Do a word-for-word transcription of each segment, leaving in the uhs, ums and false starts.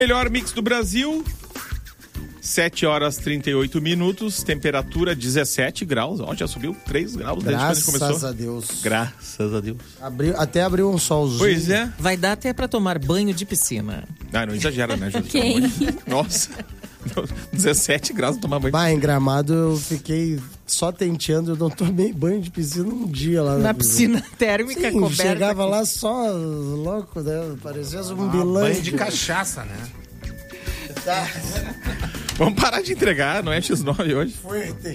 Melhor mix do Brasil. sete horas e trinta e oito minutos, temperatura dezessete graus. Ó, já subiu três graus desde Graças quando a gente começou. a Deus. Graças a Deus. Abriu, até abriu um solzinho. Pois é. Vai dar até pra tomar banho de piscina. Ah, não exagera, né, Júlio? Quem? Nossa. dezessete graus tomar banho. Bah, em Gramado eu fiquei só tenteando, eu não tomei banho de piscina um dia lá na, Na piscina térmica Sim, coberta. chegava lá só louco, né? Parecia um Ah, bilhete. banho de cachaça, né? Tá. Vamos parar de entregar, não é X nove hoje. Foi, tem.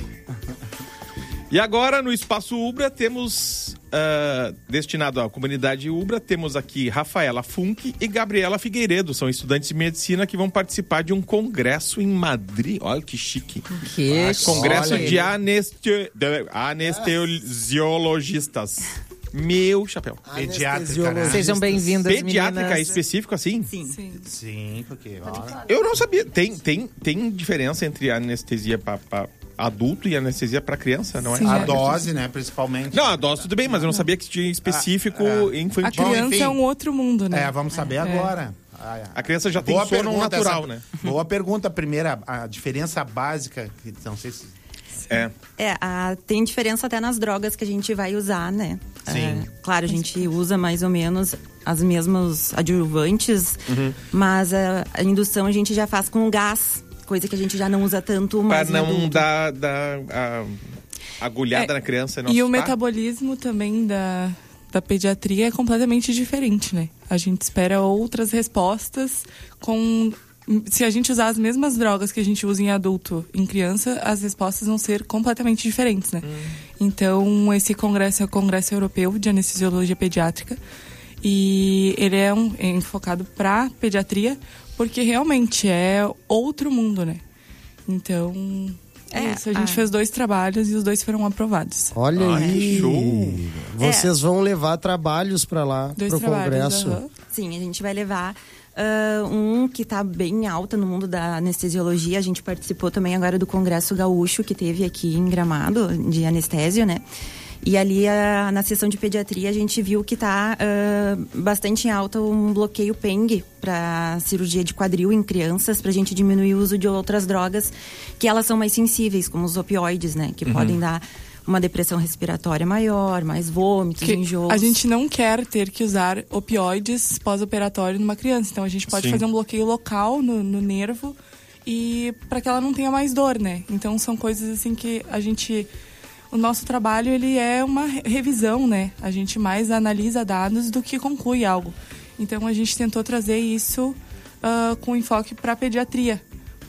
E agora, no Espaço Ubra, temos, uh, destinado à comunidade Ubra, temos aqui Rafaela Funk e Gabriela Figueiredo. São estudantes de medicina que vão participar de um congresso em Madrid. Olha que chique. Que Ah, congresso olha de, aí. aneste... de anestesiologistas. Meu chapéu. Pediátrica, né? Sejam bem-vindas, Pediátrica meninas. específico assim? Sim. Sim, porque... ó, Eu não sabia. Tem, tem, tem diferença entre anestesia para adulto e anestesia para criança, não é? a dose, né, principalmente. Não, a dose tudo bem, mas eu não sabia que tinha específico Ah, é. A infantil. criança enfim. é um outro mundo, né? É, vamos saber agora. Ah, é. A criança já tem Boa sono pergunta, natural, essa- né? Boa pergunta. Primeira, a diferença básica, que não sei se... É. É, a- tem diferença até nas drogas que a gente vai usar, né? Sim. É, claro, a gente usa mais ou menos as mesmas adjuvantes, mas a, a indução a gente já faz com gás, coisa que a gente já não usa tanto Para mais em não adulto. dar, dar a agulhada É, na criança. Não E o assustar. metabolismo também da, da pediatria é completamente diferente, né? A gente espera outras respostas com... Se a gente usar as mesmas drogas que a gente usa em adulto, em criança, as respostas vão ser completamente diferentes, né? Hum. Então, esse congresso é o Congresso Europeu de Anestesiologia Pediátrica. E ele é, um, é focado para pediatria, porque realmente é outro mundo, né? Então, é, É, isso. A gente a- fez dois trabalhos e os dois foram aprovados. Olha Ai, aí. show. Vocês vão levar trabalhos pra lá, Dois pro trabalhos. congresso. aham. Sim, a gente vai levar ah, um que está bem alta no mundo da anestesiologia. A gente participou também agora do Congresso Gaúcho, que teve aqui em Gramado, de anestésio, né? E ali, ah, na sessão de pediatria, a gente viu que está bastante em alta um bloqueio P E N G para cirurgia de quadril em crianças, para a gente diminuir o uso de outras drogas, que elas são mais sensíveis, como os opioides, né? Que podem dar uma depressão respiratória maior, mais vômitos, Que enjoos. a gente não quer ter que usar opioides pós-operatório numa criança. Então, a gente pode Sim. fazer um bloqueio local no, no nervo e para que ela não tenha mais dor, né? Então, são coisas assim que a gente... O nosso trabalho, ele é uma re- revisão, né? A gente mais analisa dados do que conclui algo. Então, a gente tentou trazer isso ah, com enfoque para pediatria.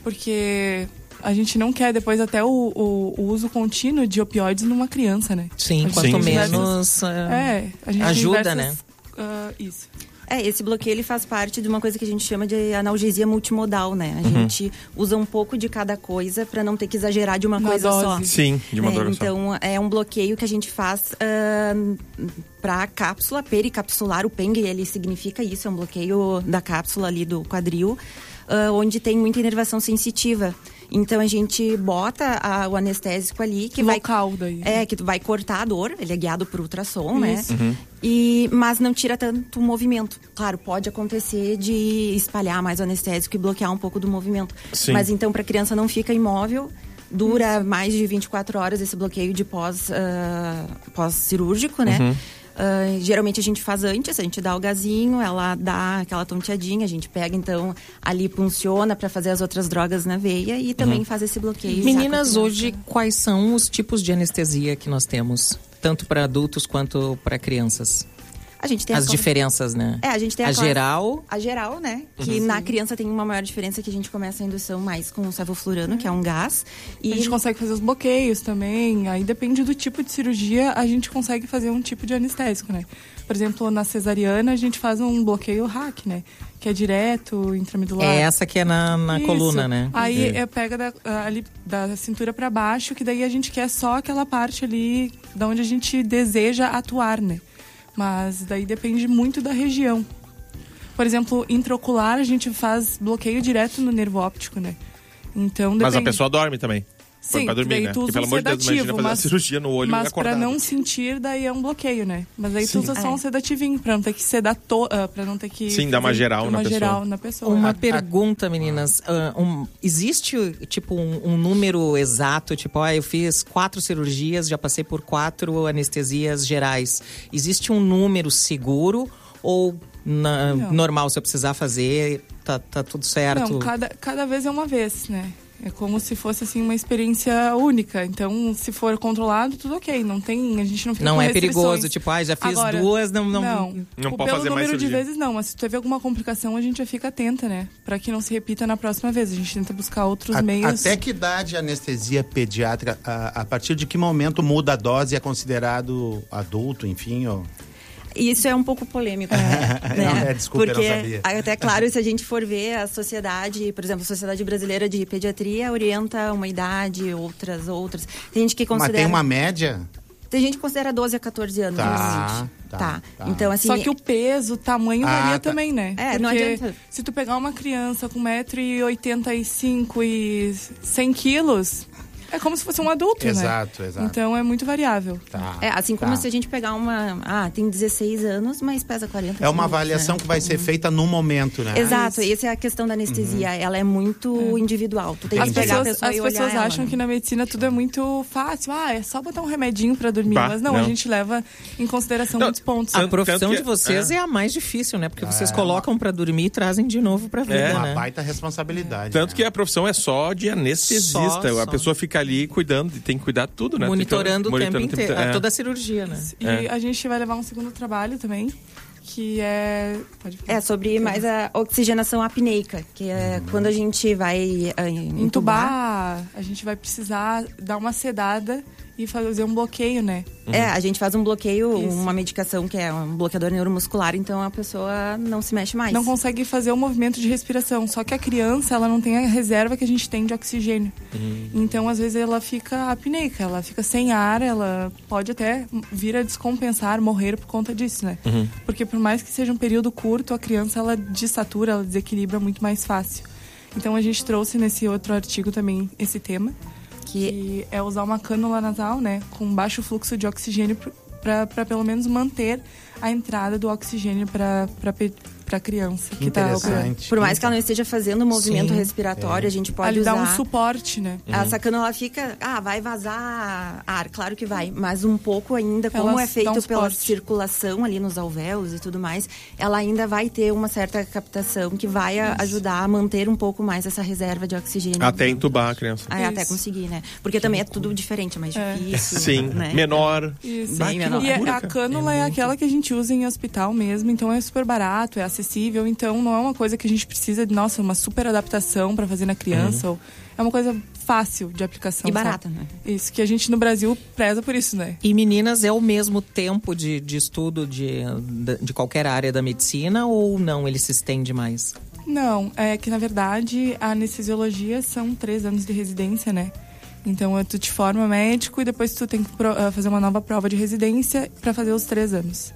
Porque a gente não quer depois até o, o- o uso contínuo de opioides numa criança, né? Sim, A quanto gente tem menos... ah, É, a gente tem Ajuda, diversas, ah, isso. É, esse bloqueio ele faz parte de uma coisa que a gente chama de analgesia multimodal, né? A Uhum. gente usa um pouco de cada coisa para não ter que exagerar de uma Na coisa dose. só. Sim, de uma É, droga só. então, é um bloqueio que a gente faz para a cápsula pericapsular. O P E N G, ele significa isso, é um bloqueio da cápsula ali do quadril, ah, onde tem muita inervação sensitiva. Então, a gente bota a- o anestésico ali, que vai... Local daí. É, que vai cortar a dor, ele é guiado por ultrassom, Isso. né? E, mas não tira tanto o movimento. Claro, pode acontecer de espalhar mais o anestésico e bloquear um pouco do movimento. Sim. Mas então, para a criança não fica imóvel, dura mais de vinte e quatro horas esse bloqueio de pós, ah, pós-cirúrgico, né? Ah, geralmente a gente faz antes, a gente dá o gazinho, ela dá aquela tonteadinha, a gente pega então ali, funciona para fazer as outras drogas na veia e também faz esse bloqueio. Meninas, já com a hoje, quais são os tipos de anestesia que nós temos? Tanto para adultos quanto para crianças? A gente tem As a- diferenças, né? É, a gente tem a, A classe- geral... A geral, né? Que na criança tem uma maior diferença, que a gente começa a indução mais com o sevoflurano, que é um gás. E A gente consegue fazer os bloqueios também. Aí depende do tipo de cirurgia, a gente consegue fazer um tipo de anestésico, né? Por exemplo, na cesariana, a gente faz um bloqueio R A C, né? Que é direto, intramedular. É essa que é na, na Isso. coluna, né? Aí é, pega da, ali, da cintura para baixo, que daí a gente quer só aquela parte ali da onde a gente deseja atuar, né? Mas daí depende muito da região. Por exemplo, intraocular, a gente faz bloqueio direto no nervo óptico, né? Então, Mas a depende. pessoa dorme também. Põe Sim, pra dormir, daí né? tu Porque, usa pelo um amor de Deus, imagina sedativo, fazer uma mas, cirurgia no olho mas acordado. pra não sentir, daí é um bloqueio, né? Mas aí tu usa só É. um sedativinho, pra não ter que sedar, to, uh, pra não ter que... Sim, dar uma fazer geral uma na pessoa. geral na pessoa. Uma A- pergunta, meninas. Ah, um- existe, tipo, um, um número exato? Tipo, ah, eu fiz quatro cirurgias, já passei por quatro anestesias gerais. Existe um número seguro ou na- Não. normal, se eu precisar fazer, tá, tá tudo certo? Não, cada, cada vez é uma vez, né? É como se fosse, assim, uma experiência única. Então, se for controlado, tudo ok. Não tem, a gente não fica Não com é restrições. perigoso, tipo, ah, já fiz Agora, duas, não... não... Não, Não O- pode pelo fazer mais número de cirurgia. vezes não, mas se teve alguma complicação, a gente já fica atenta, né? Pra que não se repita na próxima vez. A gente tenta buscar outros A- meios. Até que idade a anestesia pediátrica, a, a partir de que momento muda a dose e é considerado adulto, enfim? Ou... Isso é um pouco polêmico, né? Não, é, desculpa, eu não Porque, sabia. até claro, se a gente for ver a sociedade, por exemplo, a Sociedade Brasileira de Pediatria orienta uma idade, outras, outras. Tem gente que Mas considera... tem uma média? Tem gente que considera doze a catorze anos. Tá, realmente. tá, Tá. tá. Então, assim... Só que o peso, o tamanho Ah, varia tá. também, né? É, não Porque adianta. se tu pegar uma criança com um metro e oitenta e cinco e cem quilos, é como se fosse um adulto, né? Exato, exato. Então é muito variável. Tá, É, assim como tá. se a gente pegar uma... Ah, tem dezesseis anos, mas pesa quarenta É uma quilos, avaliação né? que vai ser feita no momento, né? Exato, essa é a questão da anestesia. Ela é muito individual. Tu tem As que pegar a pessoas, pessoa as e olhar pessoas ela, acham né? que na medicina tudo é muito fácil. Ah, é só botar um remedinho pra dormir. Bah, Mas não, não. a gente leva em consideração Não, muitos pontos. A Tanto- profissão tanto que- de vocês é. é. a mais difícil, né? Porque vocês colocam pra dormir e trazem de novo pra vida, É. Uma né? baita responsabilidade. Tanto né? que a profissão é só de anestesista. Só, a só. pessoa fica ali cuidando, tem que cuidar de tudo, né? Monitorando o Tem que- tempo monitorando inteiro, é. toda a cirurgia, né? E É. a gente vai levar um segundo trabalho também, que é... Pode falar. É sobre mais a oxigenação apneica, que é quando a gente vai ah, entubar. Entubar, a gente vai precisar dar uma sedada e fazer um bloqueio, né? É, a gente faz um bloqueio, Isso. uma medicação que é um bloqueador neuromuscular, então a pessoa não se mexe mais. Não consegue fazer o movimento de respiração. Só que a criança, ela não tem a reserva que a gente tem de oxigênio. Então, às vezes, ela fica apneica, ela fica sem ar, ela pode até vir a descompensar, morrer por conta disso, né? Porque por mais que seja um período curto, a criança, ela desatura, ela desequilibra muito mais fácil. Então, a gente trouxe nesse outro artigo também esse tema, Que que é usar uma cânula nasal, né, com baixo fluxo de oxigênio para pelo menos manter a entrada do oxigênio para para criança que, Que tá operando. interessante. por mais que ela não esteja fazendo o movimento Sim. respiratório, a gente pode Ali usar... dá um suporte, né? Essa cânula fica, ah, vai vazar ar, claro que vai, mas um pouco ainda, como Ela é dá feito um pela suporte. circulação ali nos alvéolos e tudo mais, ela ainda vai ter uma certa captação que vai a- ajudar a manter um pouco mais essa reserva de oxigênio. Até entubar a criança. Aí até Isso. conseguir, né? Porque também é tudo diferente, é mais É. difícil. Sim, né? menor. Isso. Bah, que Bem menor. E é- loucura, a cara. cânula é, aquela que a gente usa em hospital mesmo, então é super barato, é acessível, então não é uma coisa que a gente precisa de, nossa, uma super adaptação para fazer na criança. Ou, é uma coisa fácil de aplicação. E barata, sabe? né? Isso, que a gente no Brasil preza por isso, né? E meninas, é o mesmo tempo de, de estudo de, de qualquer área da medicina ou não? Ele se estende mais? Não, é que na verdade a anestesiologia são três anos de residência, né? Então tu te forma médico e depois tu tem que pro- eh, fazer uma nova prova de residência para fazer os três anos.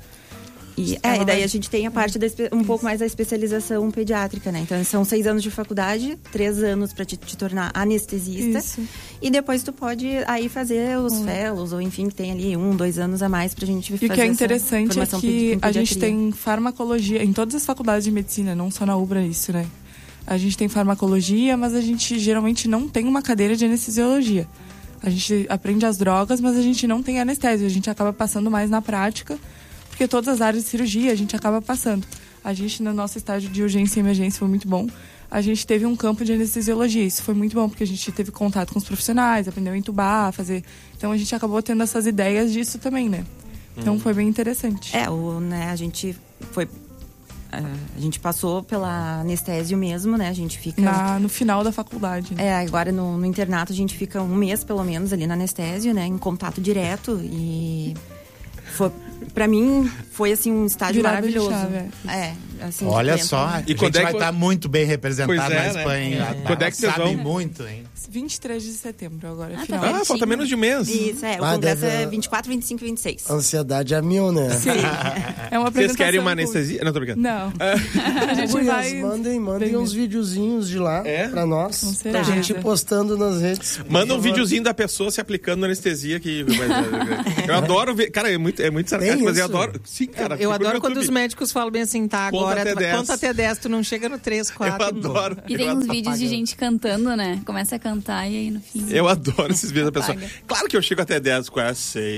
E, Ela é, e daí vai- a gente tem a parte da, espe- um pouco mais da especialização pediátrica, né? Então são seis anos de faculdade, três anos para te, te tornar anestesista. Isso. E depois tu pode aí fazer os fellows, ou enfim, que tem ali um, dois anos a mais pra gente E fazer o que é essa interessante é formação que pedi- em a gente pediatria. tem farmacologia em todas as faculdades de medicina, não só na U B R A isso, né? A gente tem farmacologia, mas a gente geralmente não tem uma cadeira de anestesiologia. A gente aprende as drogas, mas a gente não tem anestésio. A gente acaba passando mais na prática, porque todas as áreas de cirurgia a gente acaba passando. A gente, no nosso estágio de urgência e emergência, foi muito bom. A gente teve um campo de anestesiologia. Isso foi muito bom, porque a gente teve contato com os profissionais, aprendeu a entubar, fazer... Então, a gente acabou tendo essas ideias disso também, né? Então, foi bem interessante. É, o, né, a gente foi... é, a gente passou pela anestésio mesmo, né? A gente fica... Na, no final da faculdade. Né? É, agora no, no internato a gente fica um mês, pelo menos, ali na anestésio, né? Em contato direto e... Foi, pra mim, foi assim um estágio Virada de maravilhoso. chave, É, assim, de Olha tu só, entra- a E gente quando é vai que- estar muito bem representado Pois é, na né? Espanha. É. Ela Quando é que vocês sabe vão? muito, hein? vinte e três de setembro agora, Ah, tá final. Ah, falta pertinho. menos de um mês. Isso, é. O Ah, congresso deve- é vinte e quatro, vinte e cinco e vinte e seis. Ansiedade a mil, né? É uma Vocês querem uma apresentação anestesia? Não, tô brincando. Não. A gente Gurias, vai... mandem, mandem bem uns videozinhos de lá É? pra nós. Com Pra certeza. gente ir postando nas redes. por Manda um favor. videozinho da pessoa se aplicando na anestesia que eu adoro ver, cara, é muito é muito sarcástico, Tem mas eu isso? adoro. Sim, cara. Eu fica no adoro quando YouTube. os médicos falam bem assim, tá, Conta agora até tu- dez. conta até dez, tu não chega no três, Eu quatro. adoro. E tem eu uns adoro. vídeos de gente cantando, né? Começa a cantar e aí no fim... Eu adoro esses vídeos da pessoa. Apaga. Claro que eu chego até dez com essa seis.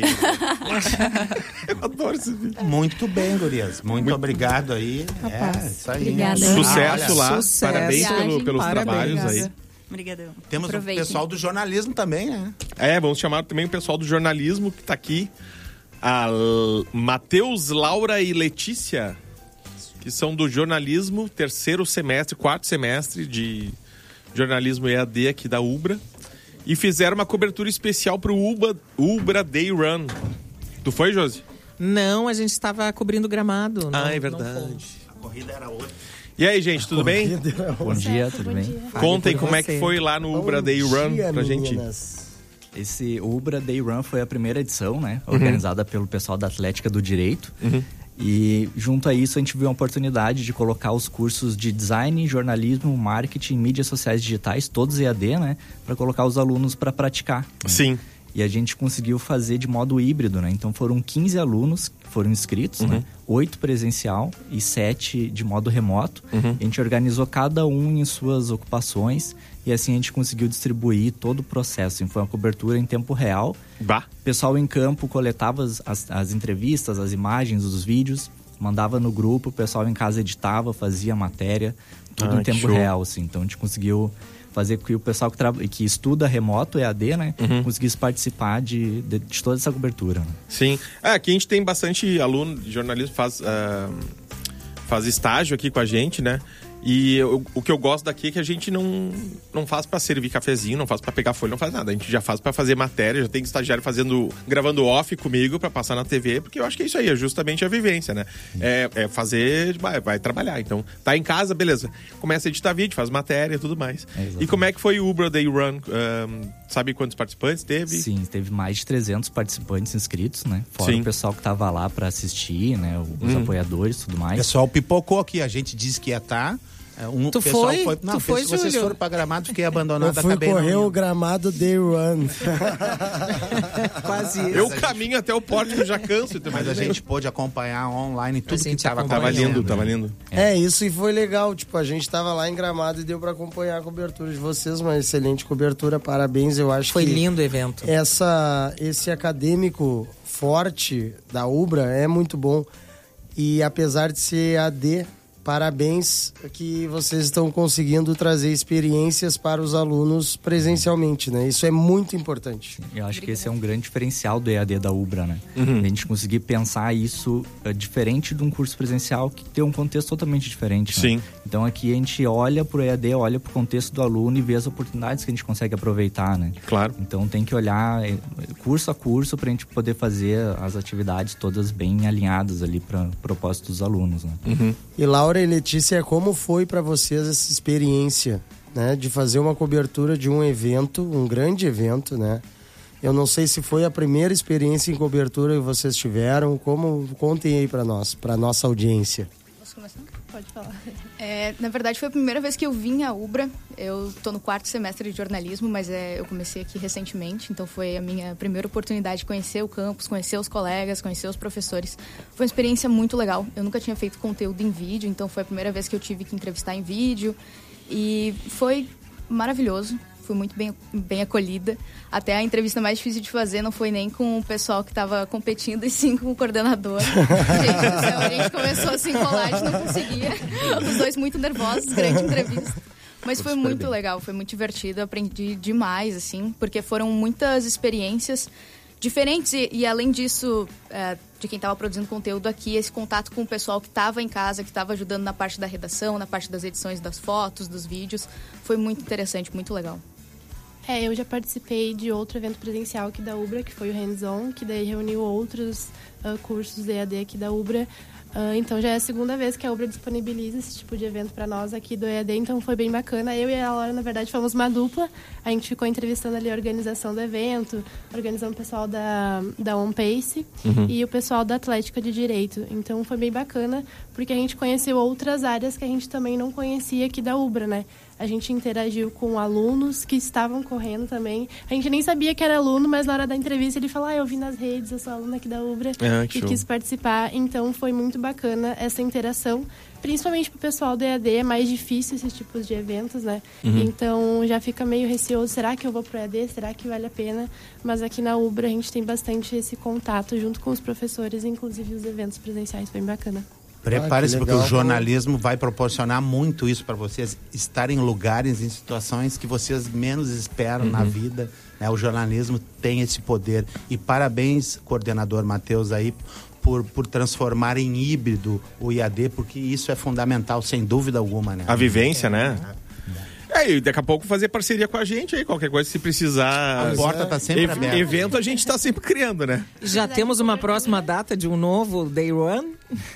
Eu adoro esses vídeos. Muito bem, gurias. Muito, obrigado aí. É, isso aí. Obrigada. Ah, Sucesso olha, lá. Sucesso. Parabéns pelo- Viagem. pelos Parabéns. trabalhos aí. Obrigada. Obrigadão. Temos Aproveitem. o pessoal do jornalismo também, né? É, vamos chamar também o pessoal do jornalismo que tá aqui. A L- Matheus, Laura e Letícia, que são do jornalismo, terceiro semestre, quarto semestre de jornalismo E A D aqui da Ubra. E fizeram uma cobertura especial pro Ubra, Ubra Day Run. Tu foi, Josi? Não, a gente estava cobrindo Gramado. não- Ah, é não verdade. fomos. A corrida era outra. E aí, gente, tudo bem? Bom dia, tudo bem? Contem por como é que você. foi lá no Ubra Day Run dia, pra gente. meninas. Esse Ubra Day Run foi a primeira edição, né? Organizada pelo pessoal da Atlética do Direito. E junto a isso a gente viu a oportunidade de colocar os cursos de design, jornalismo, marketing, mídias sociais digitais, todos E A D, né? Para colocar os alunos para praticar. Sim. E a gente conseguiu fazer de modo híbrido, né? Então foram quinze alunos que foram inscritos, né? oito presencial e sete de modo remoto. A gente organizou cada um em suas ocupações e assim a gente conseguiu distribuir todo o processo. Então, foi uma cobertura em tempo real. Bah. O pessoal em campo coletava as, as, as entrevistas, as imagens, os vídeos, mandava no grupo, o pessoal em casa editava, fazia a matéria, tudo Ah, em que tempo show. real, assim. Então a gente conseguiu fazer com que o pessoal que, tra... que estuda remoto, E A D, né, conseguisse participar de, de, de toda essa cobertura. Né? Sim. É, aqui a gente tem bastante aluno de jornalismo que faz, ah, faz estágio aqui com a gente, né? E eu- o que eu gosto daqui é que a gente não, não faz pra servir cafezinho, não faz pra pegar folha, não faz nada. A gente já faz pra fazer matéria, já tem estagiário fazendo, gravando off comigo pra passar na T V, porque eu acho que é isso aí, é justamente a vivência, né? É, é fazer, vai, vai trabalhar. Então, tá em casa, beleza. Começa a editar vídeo, faz matéria e tudo mais. É, exatamente. E como é que foi o Ubra Day Run? Ahn, sabe quantos participantes teve? Sim, teve mais de trezentos participantes inscritos, né? Fora Sim. o pessoal que tava lá para assistir, né? Os apoiadores e tudo O mais. pessoal pipocou aqui, a gente disse que ia estar. Um, Tu pessoal foi? Não, Tu foi, se vocês Júlio? foram pra Gramado, fiquei Eu abandonado, fui acabei correr não o indo. gramado Day Run. Quase isso. Eu caminho até o porto que eu já canso. então, Mas a gente pôde acompanhar online tudo que gente estava Tava acompanhou. lindo, tava lindo. É, isso e foi legal. Tipo, a gente tava lá em Gramado e deu pra acompanhar a cobertura de vocês. Uma excelente cobertura, parabéns. Eu acho Foi que lindo o evento. essa, esse acadêmico forte da Ubra é muito bom. E apesar de ser A D, parabéns que vocês estão conseguindo trazer experiências para os alunos presencialmente, né? Isso é muito importante. Eu acho que esse é um grande diferencial do E A D da Ubra, né? A gente conseguir pensar isso é, diferente de um curso presencial que tem um contexto totalmente diferente, né? Sim. Então aqui a gente olha pro E A D, olha pro contexto do aluno e vê as oportunidades que a gente consegue aproveitar, né? Claro. Então tem que olhar é, curso a curso pra gente poder fazer as atividades todas bem alinhadas ali para propósito dos alunos, né? E Laura e Letícia, como foi para vocês essa experiência, né, de fazer uma cobertura de um evento, um grande evento, né? Eu não sei se foi a primeira experiência em cobertura que vocês tiveram. Como contem aí para nós, para nossa audiência. Posso começar? Pode falar. É, na verdade, foi a primeira vez que eu vim à Ubra. Eu tô no quarto semestre de jornalismo, mas é, eu comecei aqui recentemente, então foi a minha primeira oportunidade de conhecer o campus, conhecer os colegas, conhecer os professores. Foi uma experiência muito legal. Eu nunca tinha feito conteúdo em vídeo, então foi a primeira vez que eu tive que entrevistar em vídeo. E foi maravilhoso. Fui muito bem, bem acolhida. Até a entrevista mais difícil de fazer não foi nem com o pessoal que estava competindo, e sim com o coordenador. Gente do céu, a gente começou a se enrolar, a gente não conseguia. Os dois muito nervosos, grande entrevista. Mas foi muito legal, foi muito divertido, aprendi demais, assim, porque foram muitas experiências diferentes. E, e além disso, é, de quem estava produzindo conteúdo aqui, esse contato com o pessoal que estava em casa, que estava ajudando na parte da redação, na parte das edições das fotos, dos vídeos, foi muito interessante, muito legal. É, eu já participei de outro evento presencial aqui da Ubra, que foi o Hands On, que daí reuniu outros uh, cursos de E A D aqui da Ubra. Uh, então já é a segunda vez que a Ubra disponibiliza esse tipo de evento para nós aqui do E A D, então foi bem bacana. Eu e a Laura, na verdade, fomos uma dupla. A gente ficou entrevistando ali a organização do evento, organizando o pessoal da, da OnPace uhum. e o pessoal da Atlética de Direito. Então foi bem bacana, porque a gente conheceu outras áreas que a gente também não conhecia aqui da Ubra, né? A gente interagiu com alunos que estavam correndo também. A gente nem sabia que era aluno, mas na hora da entrevista ele falou: ah, eu vi nas redes, eu sou aluna aqui da Ubra ah, e show. Quis participar. Então foi muito bacana essa interação. Principalmente pro pessoal do E A D, é mais difícil esses tipos de eventos, né? Uhum. Então já fica meio receoso, será que eu vou pro E A D? Será que vale a pena? Mas aqui na Ubra a gente tem bastante esse contato junto com os professores, inclusive os eventos presenciais, bem bacana. Prepare-se, ah, porque o jornalismo vai proporcionar muito isso para vocês, estar em lugares, em situações que vocês menos esperam uhum. na vida. Né? O jornalismo tem esse poder. E parabéns, coordenador Matheus, aí, por, por transformar em híbrido o I A D, porque isso é fundamental, sem dúvida alguma. Né? A vivência, é, né? É. É, e daqui a pouco fazer parceria com a gente aí, qualquer coisa, se precisar. A porta tá sempre ev- aberta. Evento a gente tá sempre criando, né? Já temos uma próxima data de um novo Day Run?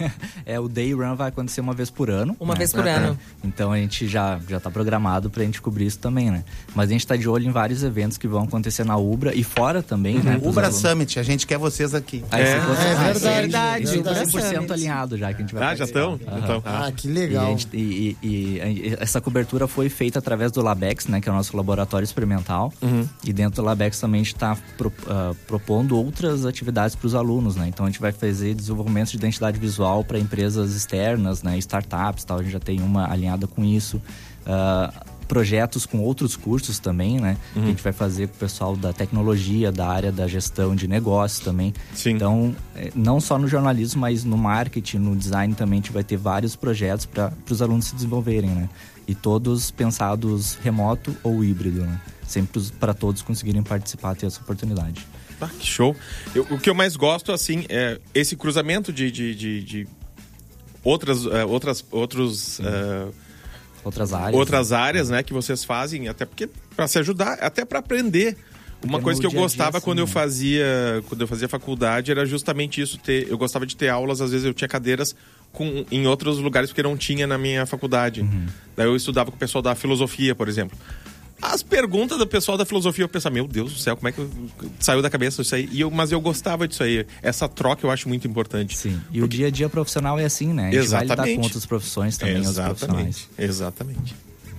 É, o Day Run vai acontecer uma vez por ano. Uma né? vez por é, ano. Então a gente já, já tá programado pra gente cobrir isso também, né? Mas a gente tá de olho em vários eventos que vão acontecer na Ubra e fora também, uhum. né? Ubra Summit, a gente quer vocês aqui. Aí, é, você, é ah, verdade. Isso é cem por cento alinhado já que a gente vai Ah, já estão? Uhum. Então. Ah, que legal. E, a gente, e, e, e essa cobertura foi feita através do Labex, né? Que é o nosso laboratório experimental. Uhum. E dentro do Labex também a gente tá pro, uh, propondo outras atividades para os alunos, né? Então a gente vai fazer desenvolvimento de identidade visual para empresas externas, né, startups, tal. A gente já tem uma alinhada com isso. Uh, projetos com outros cursos também, né? Uhum. A gente vai fazer com o pessoal da tecnologia, da área da gestão de negócios também. Sim. Então, não só no jornalismo, mas no marketing, no design também a gente vai ter vários projetos para os alunos se desenvolverem, né? E todos pensados remoto ou híbrido, né? Sempre para todos conseguirem participar, ter essa oportunidade. Ah, que show! Eu, o que eu mais gosto, assim, é esse cruzamento de... de, de, de... Outras, uh, outras, outros, uh, outras áreas, outras áreas, né, que vocês fazem, até porque para se ajudar, até para aprender. Uma porque coisa que eu gostava dia, quando assim, eu fazia, quando eu fazia faculdade era justamente isso. Ter, eu gostava de ter aulas, às vezes eu tinha cadeiras com, em outros lugares porque não tinha na minha faculdade. Uhum. Daí eu estudava com o pessoal da filosofia, por exemplo. As perguntas do pessoal da filosofia, eu pensava, meu Deus do céu, como é que eu... saiu da cabeça isso aí? E eu, mas eu gostava disso aí. Essa troca eu acho muito importante. Sim, e porque... o dia a dia profissional é assim, né? A gente Exatamente. vai lidar com outras profissões também, Exatamente. outros profissionais. Exatamente.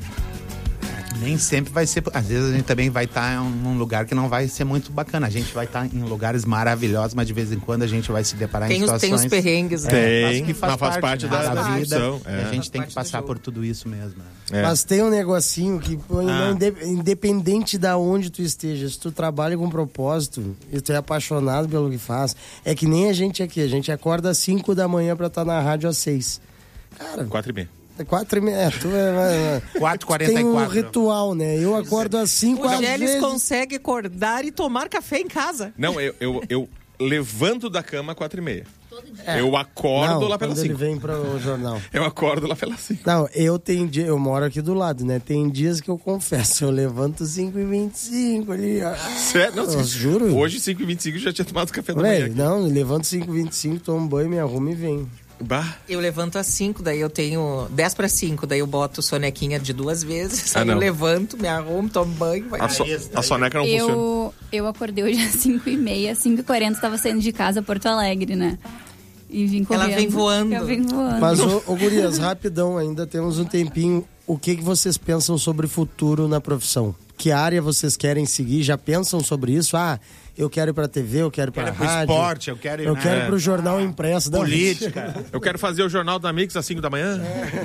Nem sempre vai ser... Às vezes a gente também vai estar em um lugar que não vai ser muito bacana. A gente vai estar em lugares maravilhosos, mas de vez em quando a gente vai se deparar tem em situações... Os, tem os perrengues, né? Tem, mas que faz, mas faz parte, parte né, da, da, da vida. É. A gente tem que passar por tudo isso mesmo. Né? É. Mas tem um negocinho que, ah. independente da onde tu esteja, se tu trabalha com propósito e tu é apaixonado pelo que faz, é que nem a gente aqui. A gente acorda às cinco da manhã pra estar na rádio às seis. Cara... Quatro e meia. Quatro e meia, é, tu é... quatro e quarenta e quatro. Tem um ritual, né? Eu acordo às cinco, o às Gélis vezes... consegue acordar e tomar café em casa. Não, eu, eu, eu levanto da cama às quatro e meia. É. Eu acordo não, lá pelas cinco. Ele vem pro jornal. Eu acordo lá pelas cinco. Não, eu tenho dia, eu moro aqui do lado, né? Tem dias que eu confesso, eu levanto cinco e vinte e cinco ali. Sério? Não, eu juro. Hoje, cinco e vinte e cinco, eu já tinha tomado café da Ué, manhã. Não, eu levanto cinco e vinte e cinco, tomo banho, me arrumo e venho. Bah. Eu levanto às cinco, daí eu tenho dez para cinco, daí eu boto sonequinha de duas vezes, ah, aí eu levanto, me arrumo, tomo banho. Vai. A, so, a soneca não eu, funciona. Eu acordei hoje às cinco e meia, cinco e quarenta estava saindo de casa, Porto Alegre, né? E vim correndo. Ela vem voando. Eu vim voando. Mas, ô, ô gurias, rapidão, ainda temos um tempinho. O que, que vocês pensam sobre futuro na profissão? Que área vocês querem seguir? Já pensam sobre isso? Ah, eu quero ir pra T V, eu quero ir pra eu quero rádio. Pro esporte, eu quero ir... Eu né? quero ir pro jornal impresso. Política. Eu quero fazer o Jornal da Mix às cinco da manhã.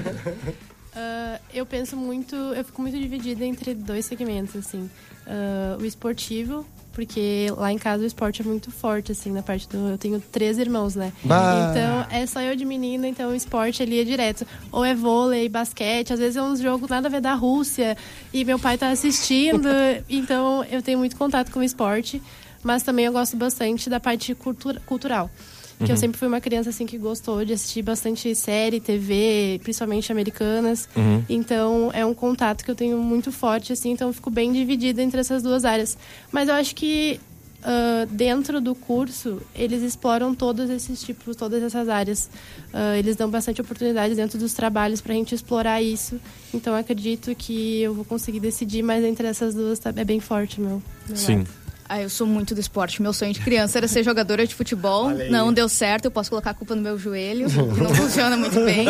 Uh, eu penso muito... Eu fico muito dividida entre dois segmentos, assim. Uh, o esportivo, porque lá em casa o esporte é muito forte, assim, na parte do... Eu tenho três irmãos, né? Bah. Então, é só eu de menina, então o esporte ali é direto. Ou é vôlei, basquete, às vezes é uns jogos nada a ver da Rússia, e meu pai tá assistindo, então eu tenho muito contato com o esporte, mas também eu gosto bastante da parte cultura, cultural. que Uhum. eu sempre fui uma criança assim que gostou de assistir bastante série, T V, principalmente americanas. Uhum. Então é um contato que eu tenho muito forte, assim, então eu fico bem dividida entre essas duas áreas. Mas eu acho que Uh, dentro do curso, eles exploram todos esses tipos, todas essas áreas. Uh, eles dão bastante oportunidade dentro dos trabalhos para a gente explorar isso. Então, eu acredito que eu vou conseguir decidir, mas entre essas duas tá, é bem forte meu, meu Sim. lado. Ah, eu sou muito do esporte. Meu sonho de criança era ser jogadora de futebol. Não deu certo, eu posso colocar a culpa no meu joelho, que não funciona muito bem.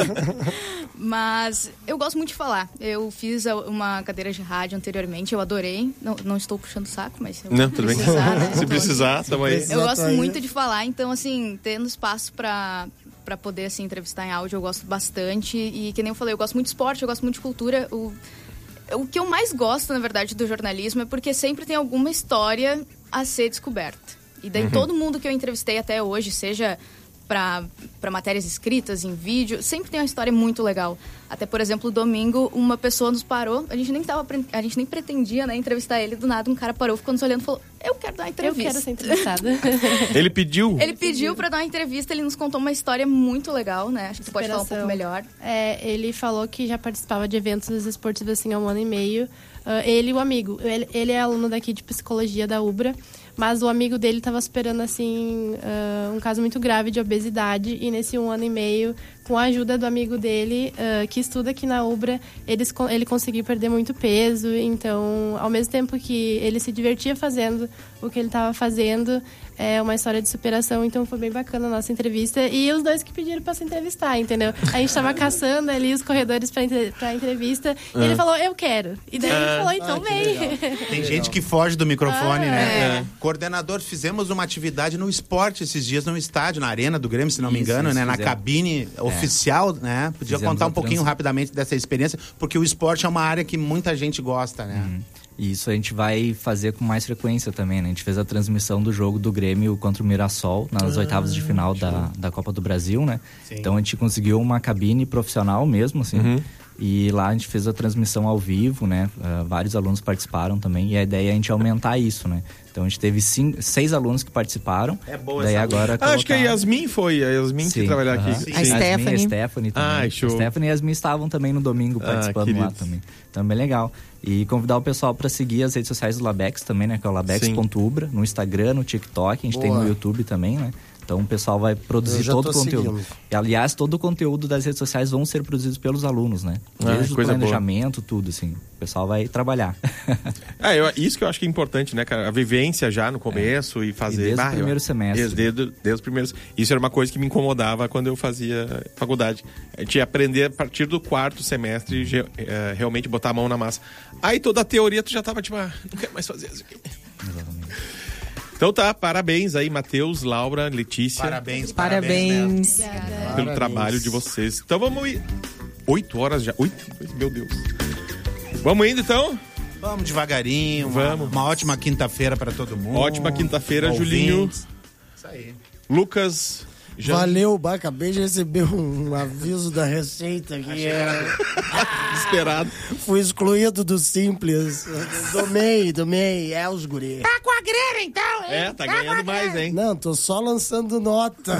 Mas eu gosto muito de falar. Eu fiz uma cadeira de rádio anteriormente, eu adorei. Não, não estou puxando o saco, mas se eu Não, tudo bem. precisar, né? Se precisar, tamo aí. Eu gosto Exato, muito aí. de falar, então, assim, tendo espaço pra, pra poder, assim, entrevistar em áudio, eu gosto bastante. E, que nem eu falei, eu gosto muito de esporte, eu gosto muito de cultura. O, o que eu mais gosto, na verdade, do jornalismo é porque sempre tem alguma história a ser descoberta. E daí, Uhum. todo mundo que eu entrevistei até hoje, seja pra, pra matérias escritas, em vídeo, sempre tem uma história muito legal. Até, por exemplo, domingo, uma pessoa nos parou, a gente nem, tava, a gente nem pretendia, né, entrevistar ele, do nada um cara parou, ficou nos olhando e falou, eu quero dar uma Eu entrevista. quero ser entrevistada. Ele pediu? Ele pediu pra dar uma entrevista, ele nos contou uma história muito legal, né? Acho que tu pode falar um pouco Superação. melhor. É, ele falou que já participava de eventos esportivos assim há um ano e meio. Uh, ele e o amigo. Ele, ele é aluno daqui de psicologia da Ubra, mas o amigo dele estava superando assim uh, um caso muito grave de obesidade e nesse um ano e meio, com a ajuda do amigo dele, uh, que estuda aqui na Ubra, eles, ele conseguiu perder muito peso. Então, ao mesmo tempo que ele se divertia fazendo o que ele estava fazendo, é uma história de superação. Então, foi bem bacana a nossa entrevista. E os dois que pediram para se entrevistar, entendeu? A gente estava caçando ali os corredores para entre, a entrevista e ele falou, eu quero. E daí ele falou, então Ah, que vem. legal. Tem gente que foge do microfone, Ah, né? é. Coordenador, fizemos uma atividade no esporte esses dias, no estádio, na arena do Grêmio, se não me Isso, engano, isso, né? Na fizemos. cabine oficial, né? Podia Fizemos contar um a pouquinho trans- rapidamente dessa experiência, porque o esporte é uma área que muita gente gosta, né? Uhum. E isso a gente vai fazer com mais frequência também, né? A gente fez a transmissão do jogo do Grêmio contra o Mirassol nas oitavas de final da, da Copa do Brasil, né? Sim. Então a gente conseguiu uma cabine profissional mesmo, assim. Uhum. E lá a gente fez a transmissão ao vivo, né? Uh, vários alunos participaram também. E a ideia é a gente aumentar isso, né? Então a gente teve cinco, seis alunos que participaram. É boa Daí essa agora Ah, acho que a colocar- Yasmin foi, a Yasmin que Sim, trabalhou aham. aqui. Sim. A Yasmin, Stephanie. a Stephanie também. Ai, show. A Stephanie e a Yasmin estavam também no domingo Ah, participando lá queridos. também. Então, bem legal. E convidar o pessoal para seguir as redes sociais do Labex também, né? Que é o labex ponto ubra, no Instagram, no TikTok, a gente tem Boa. no YouTube também, né? Então o pessoal vai Eu produzir já todo o tô conteúdo. seguindo. E, aliás, todo o conteúdo das redes sociais vão ser produzidos pelos alunos, né? Ah, Desde o coisa boa. planejamento, tudo, assim. O pessoal vai trabalhar. É, eu- isso que eu acho que é importante, né, cara? A vivência já no começo e fazer... desde o Ah, eu- primeiro semestre. Desde, desde, desde os primeiros... Isso era uma coisa que me incomodava quando eu fazia faculdade. A gente ia aprender a partir do quarto semestre, ge- eh, realmente botar a mão na massa. Aí toda a teoria tu já tava tipo, ah, não quero mais fazer isso aqui. Exatamente. Então tá, parabéns aí, Matheus, Laura, Letícia, Parabéns, parabéns. Parabéns. Né? pelo Parabéns. trabalho de vocês. Então vamos ir... Oito horas já? Oito? Meu Deus. Vamos indo então? Vamos devagarinho. Uma, Vamos. uma ótima quinta-feira para todo mundo. Ótima quinta-feira, Ouvintes. Julinho. Isso aí. Lucas... Jean- Valeu, bah, acabei de receber um aviso da Receita que é... Desesperado. fui excluído do Simples. Do M E I, do M E I, é os guri. É, tá ganhando mais, hein? Não, tô só lançando nota.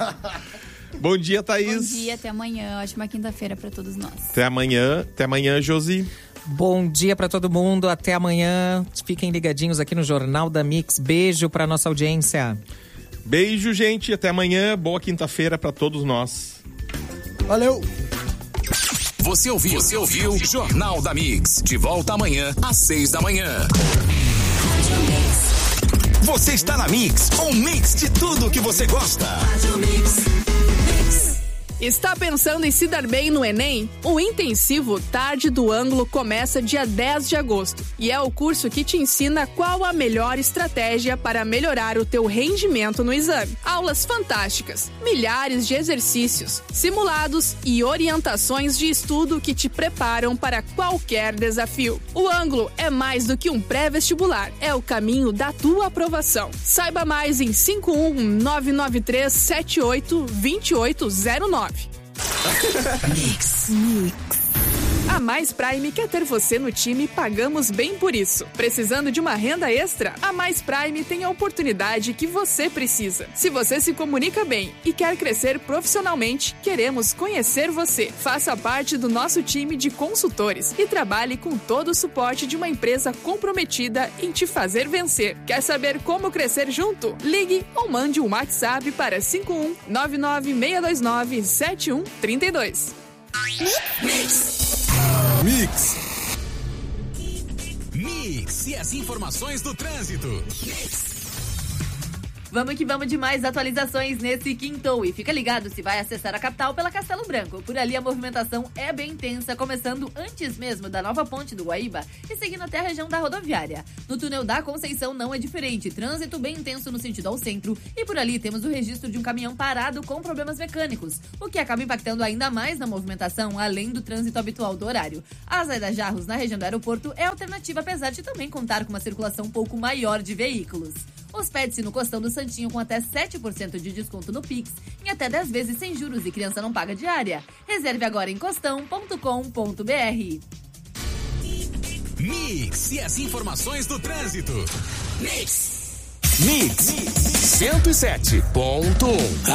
Bom dia, Thaís. Bom dia, até amanhã. Ótima quinta-feira para todos nós. Até amanhã. Até amanhã, Josi. Bom dia pra todo mundo, até amanhã. Fiquem ligadinhos aqui no Jornal da Mix. Beijo pra nossa audiência. Beijo, gente. Até amanhã. Boa quinta-feira pra todos nós. Valeu! Você ouviu? Você ouviu? Jornal da Mix. De volta amanhã, às seis da manhã. Você está na Mix, um mix de tudo que você gosta. Está pensando em se dar bem no Enem? O intensivo Tarde do Ângulo começa dia dez de agosto e é o curso que te ensina qual a melhor estratégia para melhorar o teu rendimento no exame. Aulas fantásticas, milhares de exercícios, simulados e orientações de estudo que te preparam para qualquer desafio. O Ângulo é mais do que um pré-vestibular, é o caminho da tua aprovação. Saiba mais em cinco um nove nove três sete oito dois oito zero nove. Mix. A Mais Prime quer ter você no time e pagamos bem por isso. Precisando de uma renda extra? A Mais Prime tem a oportunidade que você precisa. Se você se comunica bem e quer crescer profissionalmente, queremos conhecer você. Faça parte do nosso time de consultores e trabalhe com todo o suporte de uma empresa comprometida em te fazer vencer. Quer saber como crescer junto? Ligue ou mande um WhatsApp para cinco um nove nove seis dois nove sete um três dois. Mix. Mix. Mix e as informações do trânsito. Mix. Vamos que vamos de mais atualizações nesse quintou. E fica ligado se vai acessar a capital pela Castelo Branco. Por ali a movimentação é bem intensa, começando antes mesmo da nova ponte do Guaíba e seguindo até a região da rodoviária. No túnel da Conceição não é diferente, trânsito bem intenso no sentido ao centro. E por ali temos o registro de um caminhão parado com problemas mecânicos, o que acaba impactando ainda mais na movimentação, além do trânsito habitual do horário. A Zaida Jarros, na região do aeroporto, é alternativa, apesar de também contar com uma circulação um pouco maior de veículos. Hospede-se no Costão do Santinho com até sete por cento de desconto no Pix, em até dez vezes sem juros e criança não paga diária. Reserve agora em costão ponto com ponto b r. Mix e as informações do trânsito. Mix. Mix cento e sete ponto um.